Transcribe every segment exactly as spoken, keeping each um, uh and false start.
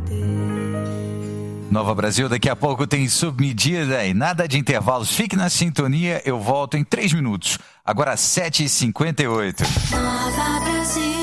Nova Brasil, daqui a pouco tem Submedida e nada de intervalos. Fique na sintonia, eu volto em três minutos. Agora sete e cinquenta e oito. Nova Brasil.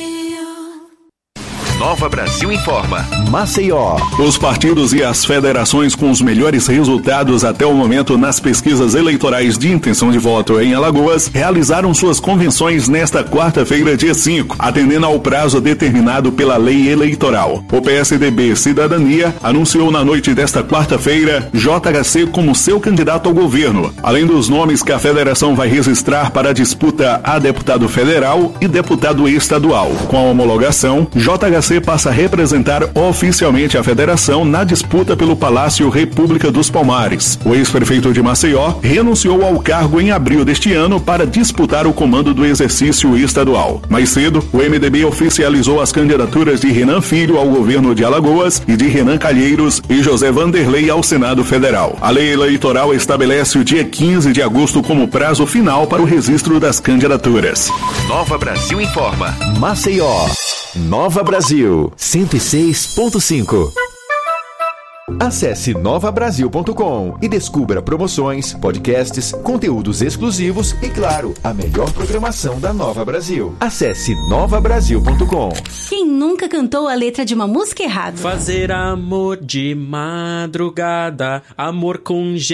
Nova Brasil informa. Maceió. Os partidos e as federações com os melhores resultados até o momento nas pesquisas eleitorais de intenção de voto em Alagoas realizaram suas convenções nesta quarta-feira, dia cinco, atendendo ao prazo determinado pela lei eleitoral. O P S D B Cidadania anunciou na noite desta quarta-feira J H C como seu candidato ao governo, além dos nomes que a federação vai registrar para a disputa a deputado federal e deputado estadual. Com a homologação, J H C passa a representar oficialmente a federação na disputa pelo Palácio República dos Palmares. O ex-prefeito de Maceió renunciou ao cargo em abril deste ano para disputar o comando do exercício estadual. Mais cedo, o M D B oficializou as candidaturas de Renan Filho ao governo de Alagoas e de Renan Calheiros e José Vanderlei ao Senado Federal. A lei eleitoral estabelece o dia quinze de agosto como prazo final para o registro das candidaturas. Nova Brasil informa. Maceió. Nova Brasil, cento e seis ponto cinco. Acesse nova brasil ponto com e descubra promoções, podcasts, conteúdos exclusivos e, claro, a melhor programação da Nova Brasil. Acesse nova brasil ponto com. Quem nunca cantou a letra de uma música errada? Fazer amor de madrugada, amor com